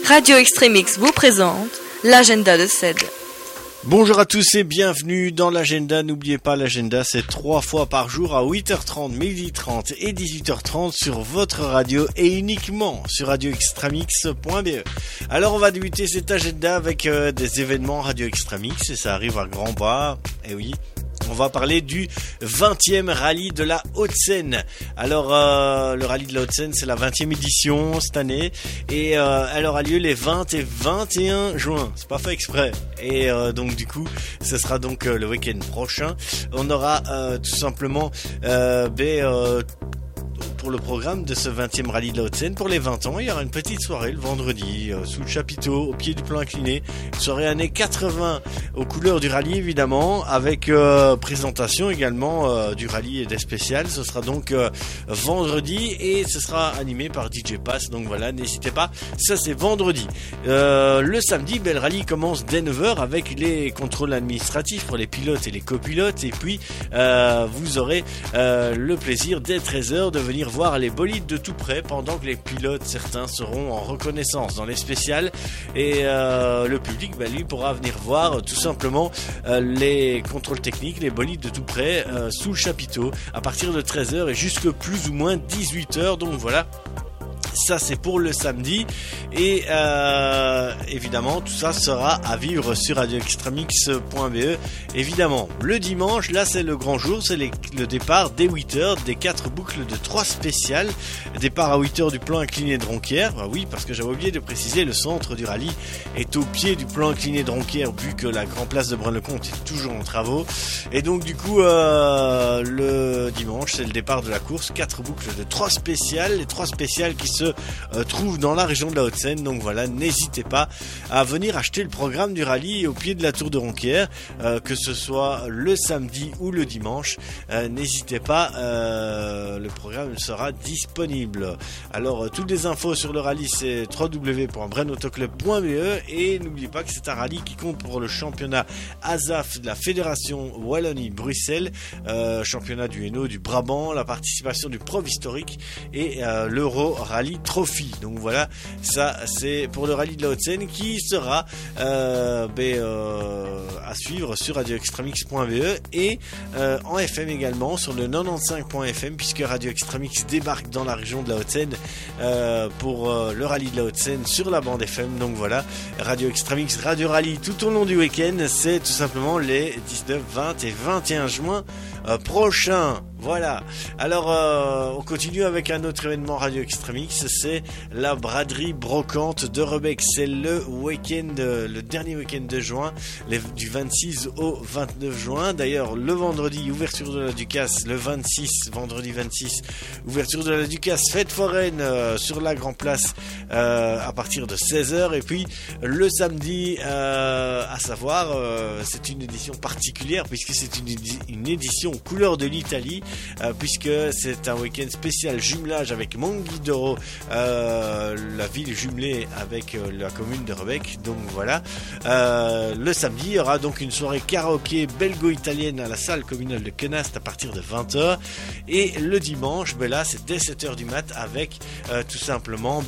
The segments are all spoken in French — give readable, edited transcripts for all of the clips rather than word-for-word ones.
Radio Extremix vous présente l'agenda de CED. Bonjour à tous et bienvenue dans l'agenda. N'oubliez pas, l'agenda c'est 3 fois par jour à 8h30, 12h30 et 18h30 sur votre radio et uniquement sur radioextremix.be. Alors on va débuter cet agenda avec des événements Radio Extremix et ça arrive à grands pas. Et oui, on va parler du 20e rallye de la Haute-Seine. Alors le rallye de la Haute-Seine c'est la 20e édition cette année et elle aura lieu les 20 et 21 juin. C'est pas fait exprès. Et donc du coup ce sera donc le week-end prochain. On aura tout simplement pour le programme de ce 20e rallye de la Haute-Seine, pour les 20 ans, il y aura une petite soirée le vendredi, sous le chapiteau, au pied du plan incliné. Une soirée années 80, aux couleurs du rallye évidemment, avec présentation également du rallye et des spéciales. Ce sera donc vendredi et ce sera animé par DJ Pass. Donc voilà, n'hésitez pas, ça c'est vendredi. Le samedi, le rallye commence dès 9h avec les contrôles administratifs pour les pilotes et les copilotes. Et puis, vous aurez le plaisir dès 13h de venir voir les bolides de tout près pendant que les pilotes, certains seront en reconnaissance dans les spéciales et le public lui pourra venir voir tout simplement les contrôles techniques, les bolides de tout près sous le chapiteau à partir de 13h et jusque plus ou moins 18h. Donc voilà, ça c'est pour le samedi et évidemment tout ça sera à vivre sur radioextremix.be. Évidemment le dimanche, là c'est le grand jour, c'est le départ dès 8h des 4 boucles de 3 spéciales. Départ à 8h du plan incliné de Ronquière. Oui, parce que j'avais oublié de préciser, le centre du rallye est au pied du plan incliné de Ronquière vu que la Grand Place de Braine-le-Comte est toujours en travaux. Et donc du coup le dimanche c'est le départ de la course, 4 boucles de 3 spéciales, les 3 spéciales qui se trouvent dans la région de la Haute-Seine. Donc voilà, n'hésitez pas à venir acheter le programme du rallye au pied de la tour de Ronquière, que ce soit le samedi ou le dimanche. N'hésitez pas, le programme sera disponible. Alors toutes les infos sur le rallye c'est www.brainautoclub.be et n'oubliez pas que c'est un rallye qui compte pour le championnat ASAF de la Fédération Wallonie-Bruxelles, championnat du Hainaut, du Brabant, la participation du Prov historique et l'Euro Rally Trophy. Donc voilà, ça c'est pour le rallye de la Haute-Seine qui sera à suivre sur radioextremix.be et en FM également sur le 95.fm puisque Radio Extremix débarque dans la région de la Haute-Seine pour le rallye de la Haute-Seine sur la bande FM. Donc voilà, Radio Extremix, Radio Rallye tout au long du week-end, c'est tout simplement les 19, 20 et 21 juin prochains. Voilà, alors on continue avec un autre événement Radio Extremix, c'est la braderie brocante de Rebec. C'est le week-end, le dernier week-end de juin, du 26 au 29 juin. D'ailleurs, le vendredi, ouverture de la Ducasse, le 26, vendredi 26, ouverture de la Ducasse, fête foraine sur la Grand Place à partir de 16h. Et puis le samedi, à savoir, c'est une édition particulière puisque c'est une édition couleur de l'Italie. Puisque c'est un week-end spécial jumelage avec Monghidoro, la ville jumelée avec la commune de Rebec. Donc voilà, le samedi il y aura donc une soirée karaoké belgo-italienne à la salle communale de Quenast à partir de 20h et le dimanche là c'est dès 7h du mat avec tout simplement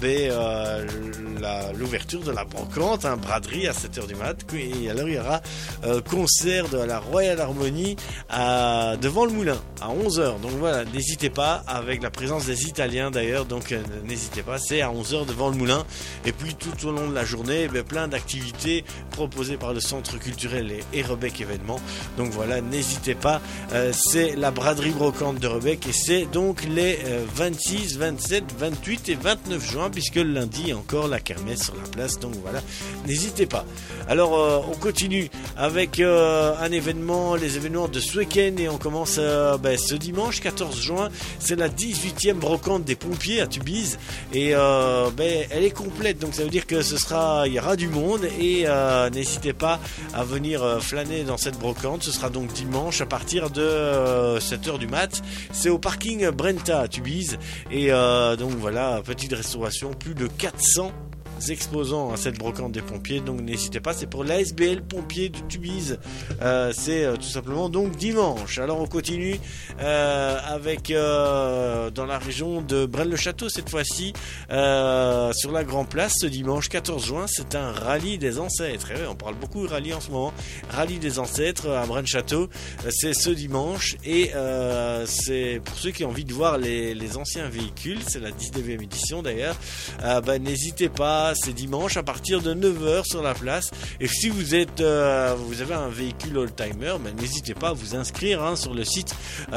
l'ouverture de la brocante, braderie à 7h du mat. Et alors il y aura concert de la Royal Harmonie devant le moulin à 11h. Donc voilà, n'hésitez pas, avec la présence des Italiens d'ailleurs, donc n'hésitez pas, c'est à 11h devant le moulin. Et puis tout au long de la journée, plein d'activités proposées par le centre culturel et Rebec événements. Donc voilà, n'hésitez pas, c'est la braderie brocante de Rebec et c'est donc les 26, 27, 28 et 29 juin puisque le lundi encore la kermesse sur la place. Donc voilà, n'hésitez pas. Alors on continue avec un événement, les événements de ce week-end et on commence ce dimanche 14 juin, c'est la 18e brocante des pompiers à Tubize et elle est complète, donc ça veut dire que il y aura du monde et n'hésitez pas à venir flâner dans cette brocante. Ce sera donc dimanche à partir de 7h du mat. C'est au parking Brenta à Tubize et donc voilà, petite restauration, plus de 400 exposants à cette brocante des pompiers, donc n'hésitez pas, c'est pour l'ASBL Pompiers de Tubize, c'est tout simplement donc dimanche. Alors on continue avec dans la région de Braine-le-Château cette fois-ci, sur la Grand Place, ce dimanche 14 juin, c'est un rallye des ancêtres. Et ouais, on parle beaucoup de rallye en ce moment, rallye des ancêtres à Braine-le-Château, c'est ce dimanche, et c'est pour ceux qui ont envie de voir les anciens véhicules, c'est la 19e édition d'ailleurs, n'hésitez pas, c'est dimanche à partir de 9h sur la place. Et si vous êtes vous avez un véhicule oldtimer, n'hésitez pas à vous inscrire sur le site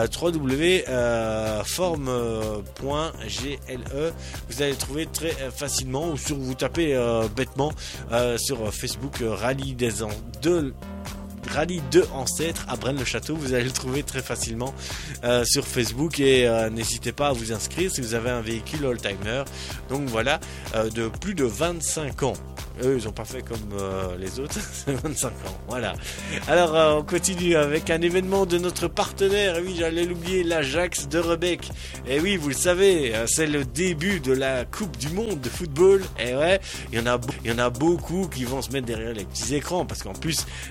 www.forme.gle. Vous allez trouver très facilement, ou sur vous tapez bêtement sur Facebook Rallye Rallye de Ancêtres à Braine-le-Château, vous allez le trouver très facilement sur Facebook, et n'hésitez pas à vous inscrire si vous avez un véhicule oldtimer. Donc voilà, de plus de 25 ans. Eux, ils n'ont pas fait comme les autres, c'est 25 ans, voilà. Alors, on continue avec un événement de notre partenaire, oui, j'allais l'oublier, l'Ajax de Rebec. Et oui, vous le savez, c'est le début de la Coupe du Monde de football. Et ouais, il y en a beaucoup qui vont se mettre derrière les petits écrans, parce qu'en plus,